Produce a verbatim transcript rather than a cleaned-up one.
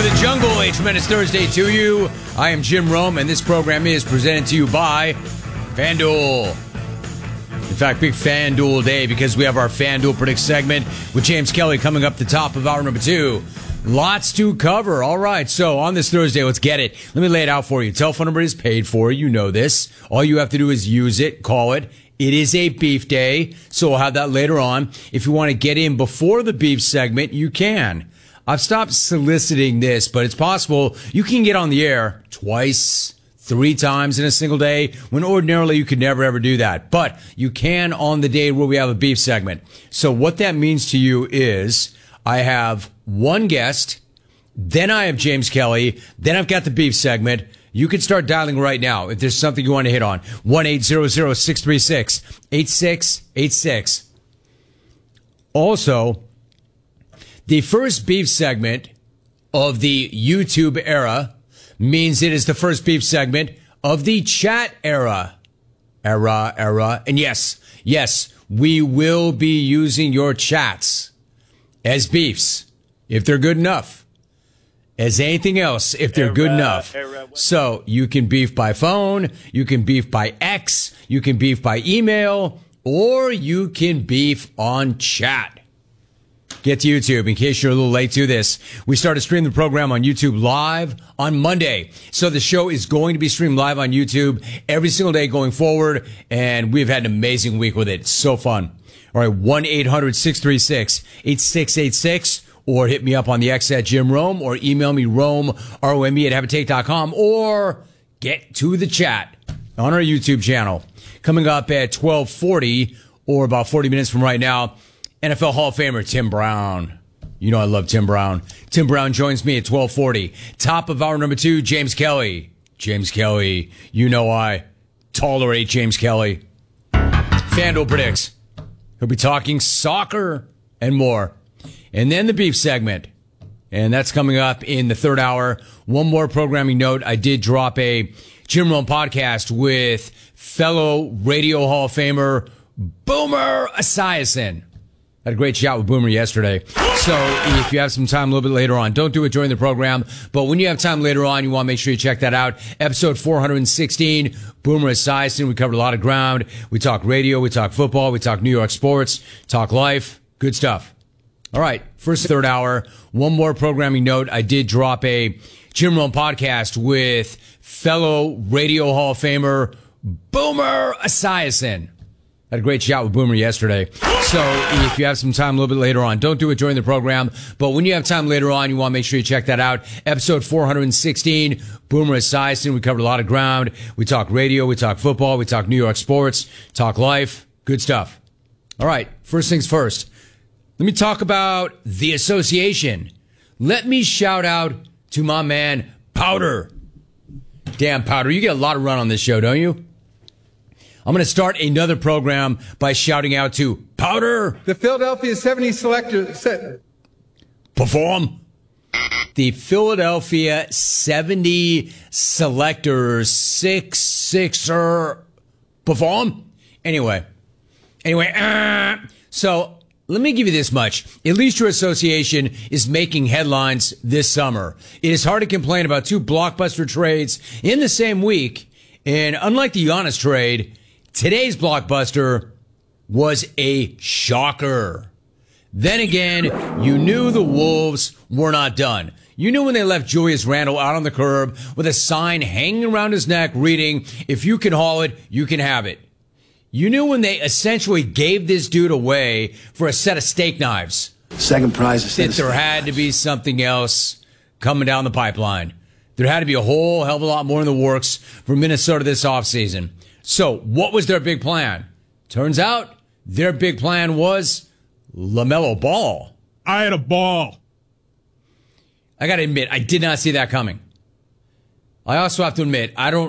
the jungle. A tremendous Thursday to you. I am Jim Rome, and this program is presented to you by FanDuel. In fact, big FanDuel day because we have our FanDuel Predict segment with James Kelly coming up the top of hour number two. Lots to cover. All right, so on this Thursday, let's get it. Let me lay it out for you. Telephone number is paid for. You know this. All you have to do is use it, call it. It is a beef day, so we'll have that later on. If you want to get in before the beef segment, you can. I've stopped soliciting this, but it's possible you can get on the air twice, three times in a single day, when ordinarily you could never, ever do that. But you can on the day where we have a beef segment. So what that means to you is I have one guest, then I have James Kelly, then I've got the beef segment. You can start dialing right now if there's something you want to hit on. one eight hundred, six three six, eight six eight six. Also, the first beef segment of the YouTube era means it is the first beef segment of the chat era. Era, era. And yes, yes, we will be using your chats as beefs, if they're good enough. As anything else, if they're era, good enough. Era. So you can beef by phone, you can beef by X, you can beef by email, or you can beef on chat. Get to YouTube in case you're a little late to this. We started streaming the program on YouTube live on Monday. So the show is going to be streamed live on YouTube every single day going forward. And we've had an amazing week with it. It's so fun. All right, one eight hundred, six three six, eight six eight six. Or hit me up on the X at Jim Rome. Or email me Rome, R O M E, at habitate dot com. Or get to the chat on our YouTube channel. Coming up at twelve forty, or about forty minutes from right now, N F L Hall of Famer Tim Brown. You know I love Tim Brown. Tim Brown joins me at twelve forty. Top of hour number two, James Kelly. James Kelly. You know I tolerate James Kelly. FanDuel predicts he'll be talking soccer and more. And then the beef segment. And that's coming up in the third hour. One more programming note. I did drop a Jim Rome podcast with fellow Radio Hall of Famer Boomer Esiason. Had a great chat with Boomer yesterday. So if you have some time a little bit later on, don't do it during the program. But when you have time later on, you want to make sure you check that out. Episode four hundred sixteen, Boomer Esiason. We covered a lot of ground. We talk radio. We talk football. We talk New York sports. Talk life. Good stuff. All right. First third hour. One more programming note. I did drop a Jim Rome podcast with fellow Radio Hall of Famer Boomer Esiason. Had a great chat with Boomer yesterday. So if you have some time a little bit later on, don't do it during the program. But when you have time later on, you want to make sure you check that out. Episode four hundred sixteen, Boomer Esiason. We covered a lot of ground. We talk radio. We talk football. We talk New York sports. Talk life. Good stuff. All right. First things first. Let me talk about the association. Let me shout out to my man, Powder. Damn, Powder. You get a lot of run on this show, don't you? I'm going to start another program by shouting out to Powder. The Philadelphia seventy selectors. Perform. The Philadelphia seventy selectors. Six, sixer. Perform. Anyway. Anyway. Uh, so let me give you this much. At least your association is making headlines this summer. It is hard to complain about two blockbuster trades in the same week. And unlike the Giannis trade, today's blockbuster was a shocker. Then again, you knew the Wolves were not done. You knew when they left Julius Randle out on the curb with a sign hanging around his neck reading, "If you can haul it, you can have it." You knew when they essentially gave this dude away for a set of steak knives. Second prize is that there had to be something else coming down the pipeline. There had to be a whole hell of a lot more in the works for Minnesota this offseason. So what was their big plan? Turns out their big plan was LaMelo Ball. I had a ball. I got to admit, I did not see that coming. I also have to admit, I don't